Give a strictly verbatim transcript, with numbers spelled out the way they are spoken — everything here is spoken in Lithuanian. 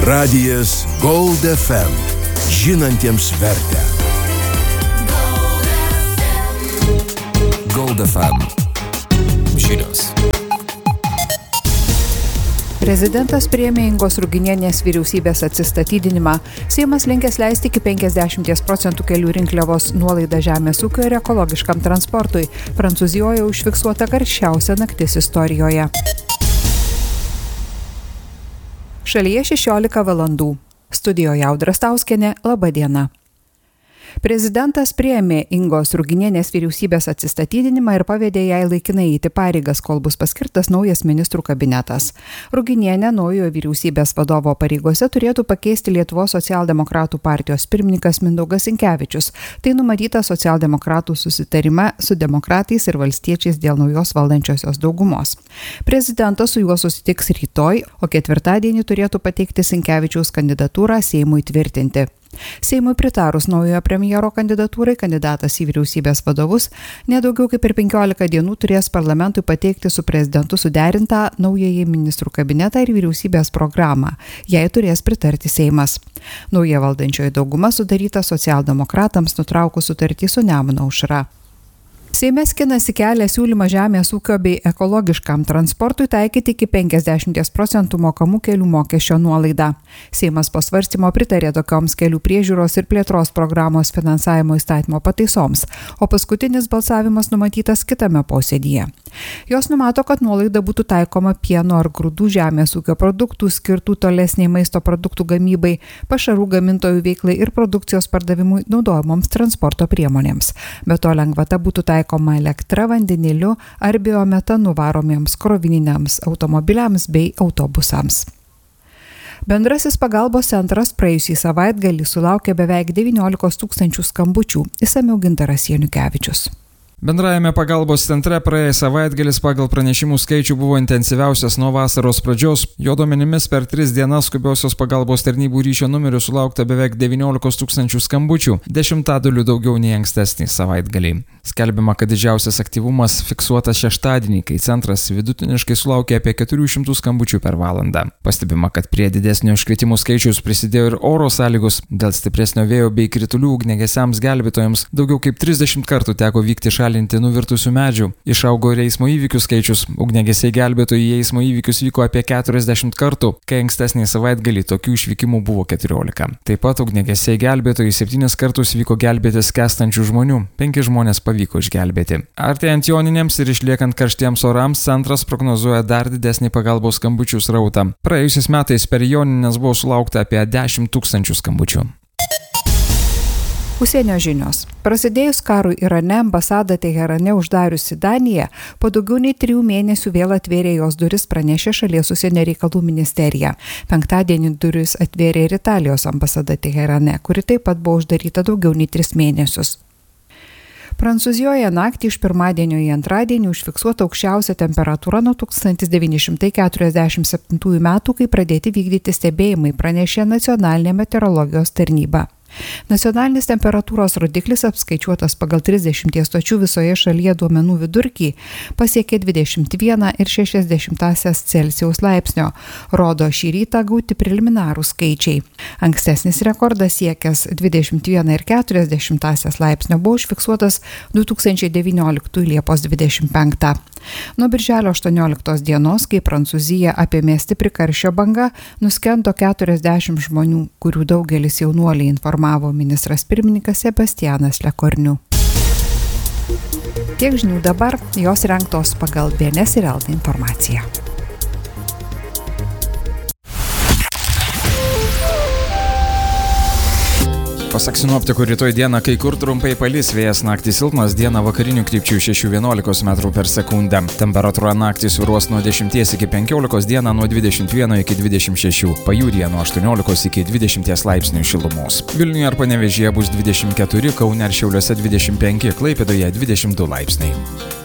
Radijas Gold F M. Žinantiems vertę. Gold F M. Žinios. Prezidentas priėmė Ingos Ruginienės vyriausybės atsistatydinimą. Seimas linkęs leisti iki penkiasdešimt procentų kelių rinkliavos nuolaidą žemės ūkio ir ekologiškam transportui. Prancūzijoje užfiksuota karščiausia naktis istorijoje. Šalyje šešiolika valandų. Studijoje Audra Stauskienė, laba diena. Prezidentas priėmė Ingos Ruginienės vyriausybės atsistatydinimą ir pavedė jai laikinai eiti pareigas, kol bus paskirtas naujas ministrų kabinetas. Ruginienė naujojo vyriausybės vadovo pareigose turėtų pakeisti Lietuvos socialdemokratų partijos pirmininkas Mindaugas Sinkevičius. Tai numatyta socialdemokratų susitarime su demokratais ir valstiečiais dėl naujos valdančiosios daugumos. Prezidentas su juo susitiks rytoj, o ketvirtadienį turėtų pateikti Sinkevičiaus kandidatūrą Seimui tvirtinti. Seimui pritarus naujojo premjero kandidatūrai, kandidatas į vyriausybės vadovus nedaugiau kaip per penkiolika dienų turės parlamentui pateikti su prezidentu suderintą naująjį ministrų kabinetą ir vyriausybės programą. Jai turės pritarti Seimas. Nauja valdančioji dauguma sudaryta socialdemokratams nutraukus sutartį su Nemuno aušra. Seime skinasi kelią siūlymą žemės ūkio bei ekologiškam transportui taikyti iki penkiasdešimt procentų mokamų kelių mokesčio nuolaidą. Seimas po svarstymo pritarė tokioms kelių priežiūros ir plėtros programos finansavimo įstatymo pataisoms, o paskutinis balsavimas numatytas kitame posėdyje. Jos numato, kad nuolaida būtų taikoma pieno ar grūdų žemės ūkio produktų skirtų tolesniai maisto produktų gamybai, pašarų gamintojų veiklai ir produkcijos pardavimui naudojamoms transporto priemonėms. Be to lengvata būtų taikoma taikoma elektra, vandeniliu ar biometanu varomiems krovininiams automobiliams bei autobusams. Bendrasis pagalbos centras praėjusį savaitgalį sulaukė beveik devyniolika tūkstančių skambučių. Išsamiau Gintaras Janukevičius. Bendrajame pagalbos centre praėjęs savaitgalis pagal pranešimų skaičių buvo intensyviausias nuo vasaros pradžios. Jo duomenimis per tris dienas skubiosios pagalbos tarnybų ryšio numerių sulaukta beveik devyniolika tūkstančių skambučių, dešimtadaliu daugiau nei ankstesnį savaitgalį. Skelbiama, kad didžiausias aktyvumas fiksuotas šeštadienį, kai centras vidutiniškai sulaukė apie keturių šimtų skambučių per valandą. Pastebima, kad prie didesnio iškvietimų skaičiaus prisidėjo ir oro sąlygos. Dėl stipresnio vėjo bei kritulių ugniagesiams gelbėtojams daugiau kaip trisdešimt kartų teko vykti šalinti nuvirtusių medžių. Išaugo ir eismo įvykių skaičius. Ugniagesiai gelbėtojai į eismo įvykius vyko apie keturiasdešimt kartų, kai ankstesnį savaitgalį tokių išvykimų buvo keturiolika. Taip pat ugniagesiai gelbėtojai septynis kartus vyko gelbėti skęstančių žmonių. Penki žmonės pavyko išgelbėti. Artėjant joninėms ir išliekant karštiems orams, centras prognozuoja dar didesnį pagalbos skambučių srautą. Praėjusiais metais per jonines buvo sulaukta apie dešimt tūkstančių skambučių. Užsienio žinios. Prasidėjus karui Irane, ambasada Teherane uždariusi Daniją, po daugiau nei trijų mėnesių vėl atvėrė jos duris, pranešė šalies užsienio reikalų ministerija. Penktadienį duris atvėrė ir Italijos ambasada Teherane, kuri taip pat buvo uždaryta daugiau nei tris mėnesius. Prancūzijoje naktį iš pirmadienio į antradienį užfiksuota aukščiausia temperatūra nuo tūkstantis devyni šimtai keturiasdešimt septintųjų metų, kai pradėti vykdyti stebėjimai, pranešė Nacionalinė meteorologijos tarnyba. Nacionalinis temperatūros rodiklis apskaičiuotas pagal trisdešimt stočių visoje šalyje duomenų vidurkį pasiekė dvidešimt vieną ir šešias dešimtąsias Celsijaus laipsnio, rodo šį rytą gauti preliminarų skaičiai. Ankstesnis rekordas siekęs dvidešimt vieną ir keturias dešimtąsias laipsnio buvo užfiksuotas du tūkstančiai devynioliktųjų Liepos dvidešimt penktą. Nuo birželio aštuonioliktos dienos, kai Prancūzija apėmė stipri karščio banga, nuskendo keturiasdešimt žmonių, kurių daugelis jaunuoliai informavo ministras pirmininkas Sebastianas Lekorniu. Tiek žinių dabar, jos rengtos pagal B N S ir L T informaciją. Pasak sinoptikų, rytoj dieną kai kur trumpai palis, vėjas naktį silpnas, dieną vakarinių krypčių šeši vienuolika metrų per sekundę. Temperatūra naktį svyruos nuo dešimties iki penkiolikos, dieną nuo dvidešimt vieno iki dvidešimt šešių, pajūryje nuo aštuoniolikos iki dvidešimt laipsnių šilumos. Vilniuje ar Panevėžyje bus dvidešimt keturi, Kaune ir Šiauliuose dvidešimt penki, Klaipėdoje dvidešimt du laipsniai.